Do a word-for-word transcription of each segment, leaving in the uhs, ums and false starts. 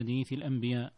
حديث الأنبياء،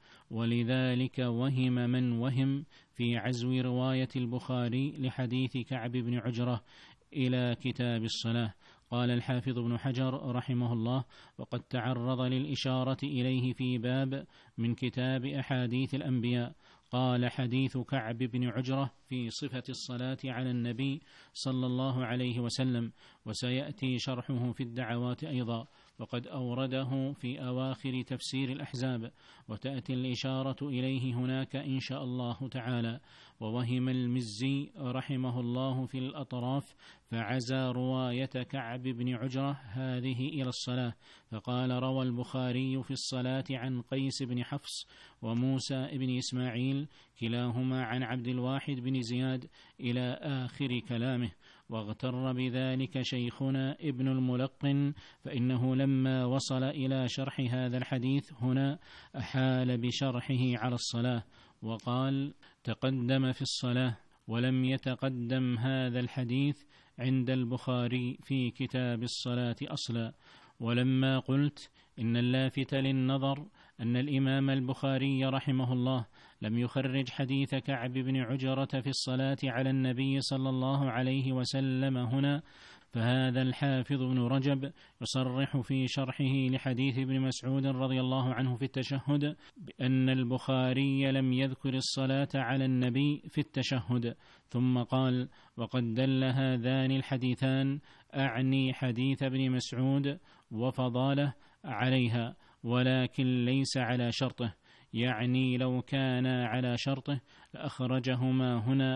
ولذلك وهم من وهم في عزو رواية البخاري لحديث كعب بن عجرة إلى كتاب الصلاة. قال الحافظ ابن حجر رحمه الله: وقد تعرض للإشارة إليه في باب من كتاب أحاديث الأنبياء. قال: حديث كعب بن عجرة في صفة الصلاة على النبي صلى الله عليه وسلم، وسيأتي شرحه في الدعوات أيضا، وقد أورده في أواخر تفسير الأحزاب، وتأتي الإشارة إليه هناك إن شاء الله تعالى. ووهم المزي رحمه الله في الأطراف فعزى رواية كعب بن عجرة هذه إلى الصلاة، فقال: روى البخاري في الصلاة عن قيس بن حفص وموسى بن إسماعيل كلاهما عن عبد الواحد بن زياد إلى آخر كلامه. واغتر بذلك شيخنا ابن الملقن، فإنه لما وصل إلى شرح هذا الحديث هنا أحال بشرحه على الصلاة، وقال: تقدم في الصلاة، ولم يتقدم هذا الحديث عند البخاري في كتاب الصلاة أصلا. ولما قلت إن اللافت للنظر أن الإمام البخاري رحمه الله لم يخرج حديث كعب بن عجرة في الصلاة على النبي صلى الله عليه وسلم هنا، فهذا الحافظ بن رجب يصرح في شرحه لحديث ابن مسعود رضي الله عنه في التشهد بأن البخاري لم يذكر الصلاة على النبي في التشهد، ثم قال: وقد دل هذان الحديثان، أعني حديث ابن مسعود وفضاله، عليها، ولكن ليس على شرطه، يعني لو كان على شرطه لأخرجهما هنا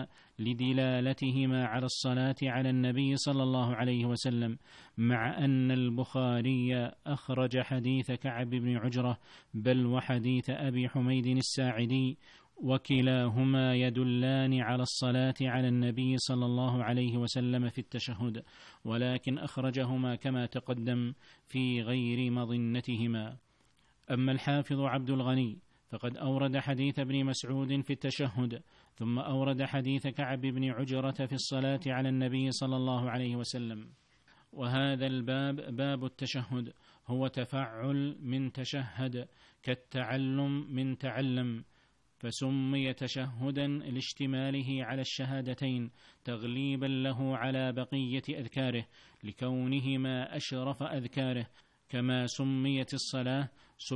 لدلالتهما على الصلاة على النبي صلى الله عليه وسلم، مع أن البخاري أخرج حديث كعب بن عجرة بل وحديث أبي حميد الساعدي، وكلاهما يدلان على الصلاة على النبي صلى الله عليه وسلم في التشهد، ولكن أخرجهما كما تقدم في غير مظنتهما. أما الحافظ عبد الغني فقد أورد حديث ابن مسعود في التشهد، ثم أورد حديث كعب بن عجرة في الصلاة على النبي صلى الله عليه وسلم. وهذا الباب باب التشهد، هو تفعل من تشهد، كالتعلم من تعلم، فسمي تشهدا لاشتماله على الشهادتين تغليبا له على بقية أذكاره لكونهما أشرف أذكاره، كما سميت الصلاة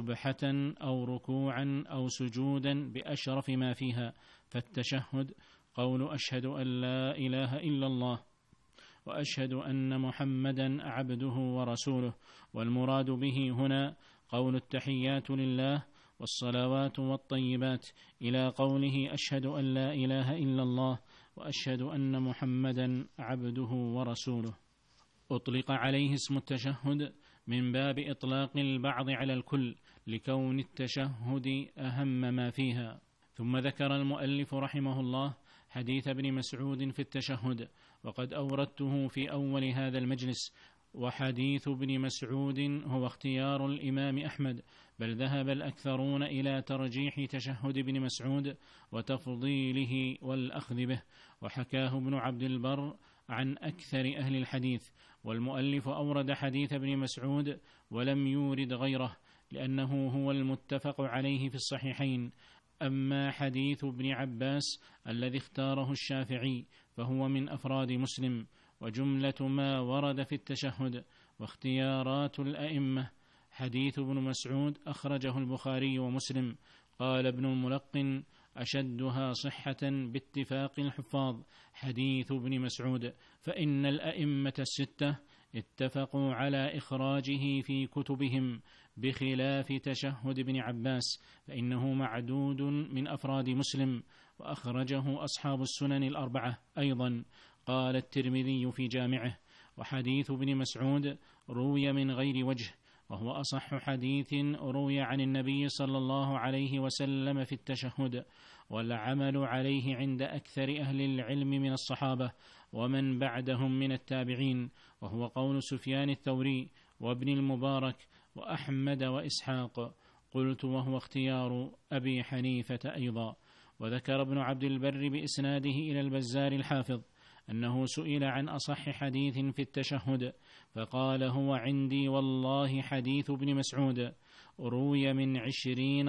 سبحة أو ركوعا أو سجودا بأشرف ما فيها. فالتشهد قول أشهد أن لا إله إلا الله وأشهد أن محمدا عبده ورسوله، والمراد به هنا قول التحيات لله والصلوات والطيبات إلى قوله أشهد أن لا إله إلا الله وأشهد أن محمدا عبده ورسوله. أطلق عليه اسم التشهد من باب إطلاق البعض على الكل لكون التشهد أهم ما فيها. ثم ذكر المؤلف رحمه الله حديث ابن مسعود في التشهد، وقد أوردته في أول هذا المجلس. وحديث ابن مسعود هو اختيار الإمام أحمد، بل ذهب الأكثرون إلى ترجيح تشهد ابن مسعود وتفضيله والأخذ به، وحكاه ابن عبد البر عن أكثر أهل الحديث. والمؤلف أورد حديث ابن مسعود ولم يورد غيره، لأنه هو المتفق عليه في الصحيحين. أما حديث ابن عباس الذي اختاره الشافعي فهو من أفراد مسلم. وجملة ما ورد في التشهد واختيارات الأئمة حديث ابن مسعود أخرجه البخاري ومسلم. قال ابن الملقن: أشدها صحة باتفاق الحفاظ حديث ابن مسعود، فإن الأئمة الستة اتفقوا على إخراجه في كتبهم، بخلاف تشهد ابن عباس فإنه معدود من أفراد مسلم، وأخرجه أصحاب السنن الأربعة أيضا. قال الترمذي في جامعه: وحديث ابن مسعود روي من غير وجه، وهو أصح حديث روي عن النبي صلى الله عليه وسلم في التشهد، والعمل عليه عند أكثر أهل العلم من الصحابة ومن بعدهم من التابعين، وهو قول سفيان الثوري وابن المبارك وأحمد وإسحاق. قلت: وهو اختيار أبي حنيفة أيضا. وذكر ابن عبد البر بإسناده إلى البزار الحافظ أنه سئل عن أصح حديث في التشهد فقال: هو عندي والله حديث ابن مسعود، روي من عشرين